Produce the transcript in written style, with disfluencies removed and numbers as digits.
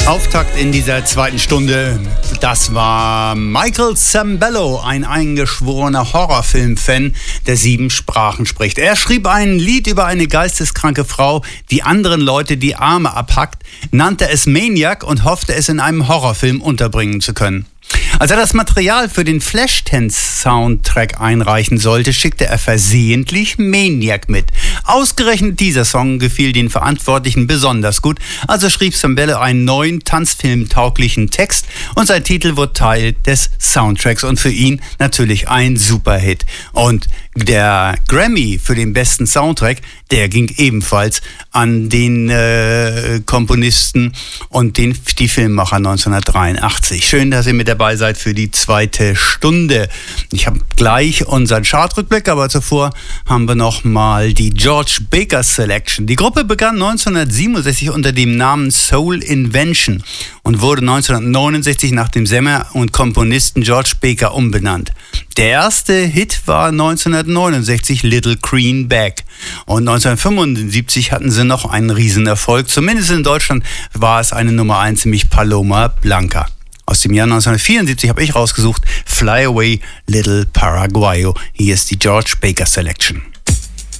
Auftakt in dieser zweiten Stunde, das war Michael Sembello, ein eingeschworener Horrorfilm-Fan, der 7 Sprachen spricht. Er schrieb ein Lied über eine geisteskranke Frau, die anderen Leute die Arme abhackt, nannte es Maniac und hoffte, es in einem Horrorfilm unterbringen zu können. Als er das Material für den Flashdance-Soundtrack einreichen sollte, schickte er versehentlich Maniac mit. Ausgerechnet dieser Song gefiel den Verantwortlichen besonders gut, also schrieb Sembello einen neuen, tanzfilmtauglichen Text und sein Titel wurde Teil des Soundtracks und für ihn natürlich ein Superhit. Und der Grammy für den besten Soundtrack, der ging ebenfalls an den Komponisten und die Filmemacher 1983. Schön, dass ihr mit dabei seid für die zweite Stunde. Ich habe gleich unseren Chartrückblick, aber zuvor haben wir noch mal die George Baker Selection. Die Gruppe begann 1967 unter dem Namen Soul Invention und wurde 1969 nach dem Sänger und Komponisten George Baker umbenannt. Der erste Hit war 1969 Little Green Bag und 1975 hatten sie noch einen Riesenerfolg. Zumindest in Deutschland war es eine Nummer 1, nämlich Paloma Blanca. Aus dem Jahr 1974 habe ich rausgesucht Fly Away Little Paraguayo. Hier ist die George Baker Selection.